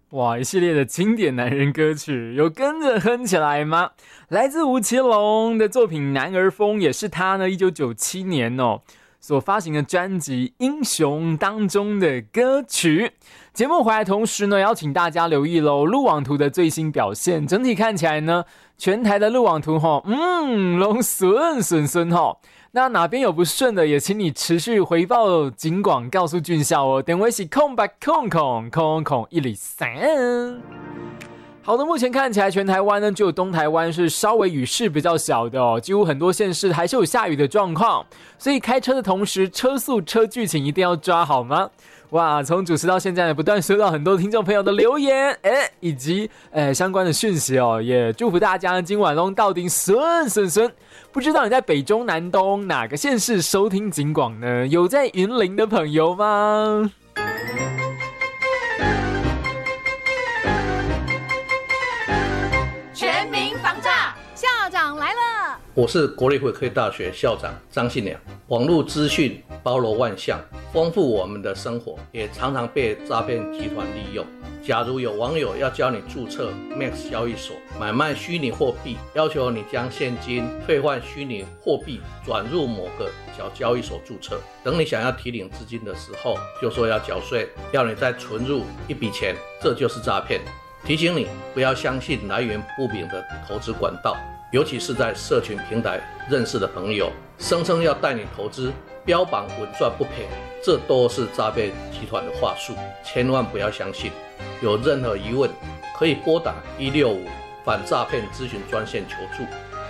哇，一系列的经典男人歌曲，有跟着哼起来吗？来自吴奇隆的作品《男儿风》，也是他呢1997年所发行的专辑《英雄》当中的歌曲。节目回来同时呢，邀请大家留意咯路网图的最新表现。整体看起来呢，全台的路网图拢顺那哪边有不顺的，也请你持续回报警广，告诉俊孝哦。电话是0800000103。好的，目前看起来全台湾呢，只有东台湾是稍微雨势比较小的几乎很多县市还是有下雨的状况，所以开车的同时，车速车距请一定要抓好吗？哇，从主持到现在呢，不断收到很多听众朋友的留言，以及相关的讯息也祝福大家今晚都到底顺。不知道你在北中南东哪个县市收听警广呢？有在云林的朋友吗？ 全民防诈，校长来了。 我是国立会科技大学校长张信良。网络资讯包罗万象，丰富我们的生活，也常常被诈骗集团利用。假如有网友要教你注册 Max 交易所，买卖虚拟货币，要求你将现金兑换虚拟货币转入某个小交易所注册，等你想要提领资金的时候，就说要缴税，要你再存入一笔钱，这就是诈骗。提醒你不要相信来源不明的投资管道，尤其是在社群平台认识的朋友，声称要带你投资，标榜稳赚不赔，这都是诈骗集团的话术，千万不要相信。有任何疑问，可以拨打165反诈骗咨询专线求助。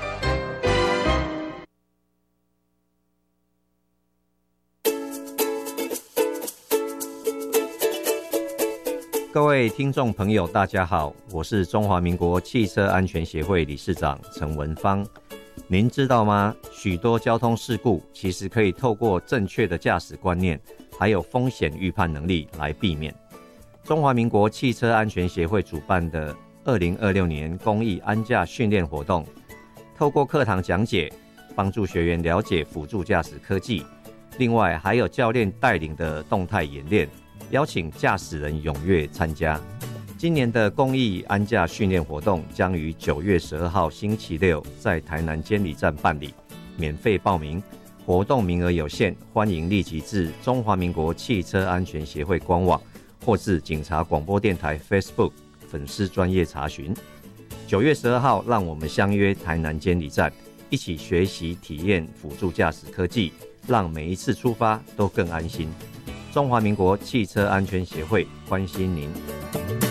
各位听众朋友大家好，我是中华民国汽车安全协会理事长陈文芳。您知道吗？许多交通事故其实可以透过正确的驾驶观念还有风险预判能力来避免。中华民国汽车安全协会主办的2026年公益安驾训练活动，透过课堂讲解帮助学员了解辅助驾驶科技，另外还有教练带领的动态演练，邀请驾驶人踊跃参加。今年的公益安驾训练活动将于9月12号星期六在台南监理站办理，免费报名，活动名额有限，欢迎立即至中华民国汽车安全协会官网或至警察广播电台 Facebook 粉丝专页查询。9月12号，让我们相约台南监理站，一起学习体验辅助驾驶科技，让每一次出发都更安心。中华民国汽车安全协会关心您。